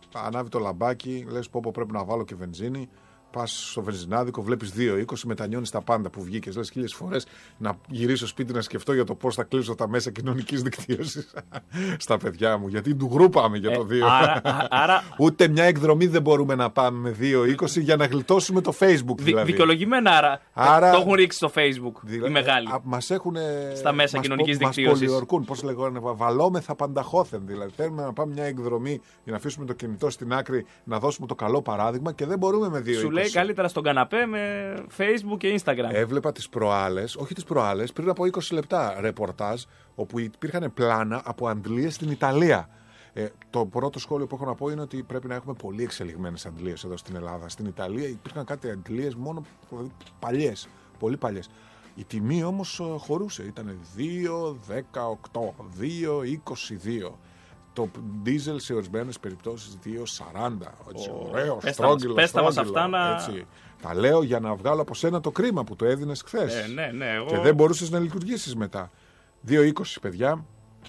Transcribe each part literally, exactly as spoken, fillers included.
ανάβει το λαμπάκι, λες πω, πω πρέπει να βάλω και βενζίνη. Πας στο βενζινάδικο, βλέπεις δύο είκοσι, μετανιώνεις τα πάντα που βγήκες. Λες χίλιες φορές να γυρίσω σπίτι να σκεφτώ για το πώς θα κλείσω τα μέσα κοινωνικής δικτύωσης στα παιδιά μου. Γιατί του γρούπαμε για το δύο. Ε, άρα, άρα... Ούτε μια εκδρομή δεν μπορούμε να πάμε με δύο είκοσι για να γλιτώσουμε το Facebook. Δηλαδή. Δικαιολογημένα άρα, άρα. Το έχουν ρίξει στο Facebook δηλα... οι μεγάλοι. Μας έχουν. Στα μέσα κοινωνικής δικτύωσης. Μας πολιορκούν. Πώς λέγανε, βαλόμεθα πανταχώθεν. Δηλαδή θέλουμε να πάμε μια εκδρομή για να αφήσουμε το κινητό στην άκρη, να δώσουμε το καλό παράδειγμα και δεν μπορούμε με δύο είκοσι. Σου λέει καλύτερα στον καναπέ με Facebook και Instagram. Έβλεπα τις προάλλες, όχι τις προάλλες, πριν από είκοσι λεπτά ρεπορτάζ, όπου υπήρχαν πλάνα από αντλίες στην Ιταλία. Ε, το πρώτο σχόλιο που έχω να πω είναι ότι πρέπει να έχουμε πολύ εξελιγμένες αντλίες εδώ στην Ελλάδα. Στην Ιταλία υπήρχαν κάτι αντλίες μόνο παλιές, πολύ παλιές. Η τιμή όμως χωρούσε, ήταν δύο δεκαοκτώ, δύο είκοσι δύο. Το ντίζελ σε ορισμένες περιπτώσεις δύο σαράντα. Ωραίο, στρόγγυλο. Πες τα μας αυτά να... Έτσι. Τα λέω για να βγάλω από σένα το κρίμα που το έδινες χθες. Ε, ναι, ναι, εγώ... Και δεν μπορούσες να λειτουργήσεις μετά. δύο είκοσι παιδιά,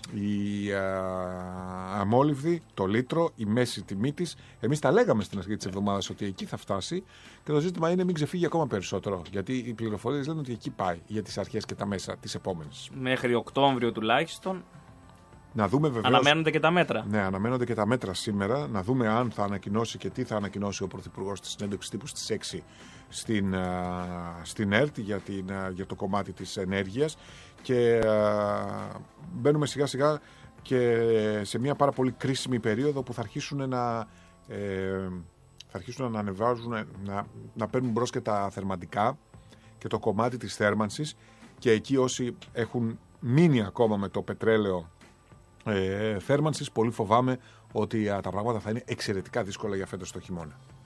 η α, αμόλυβδη, το λίτρο, η μέση τιμή της. Εμείς τα λέγαμε στην αρχή της εβδομάδας ότι εκεί θα φτάσει και το ζήτημα είναι μην ξεφύγει ακόμα περισσότερο. Γιατί οι πληροφορίες λένε ότι εκεί πάει για τις αρχές και τα μέσα τις επόμενες. Μέχρι Οκτώβριο τουλάχιστον. Να δούμε βεβαίως, αναμένονται και τα μέτρα. Ναι, αναμένονται και τα μέτρα σήμερα. Να δούμε αν θα ανακοινώσει και τι θα ανακοινώσει ο Πρωθυπουργός στη συνέντευξη τύπου στις έξι στην, στην ΕΡΤ για, την, για το κομμάτι της ενέργειας. Και α, μπαίνουμε σιγά σιγά και σε μια πάρα πολύ κρίσιμη περίοδο που θα αρχίσουν να, ε, θα αρχίσουν να ανεβάζουν, να, να παίρνουν μπρος και τα θερμαντικά και το κομμάτι της θέρμανσης. Και εκεί όσοι έχουν μείνει ακόμα με το πετρέλαιο Ε, θέρμανσης, πολύ φοβάμαι ότι α, τα πράγματα θα είναι εξαιρετικά δύσκολα για φέτος το χειμώνα.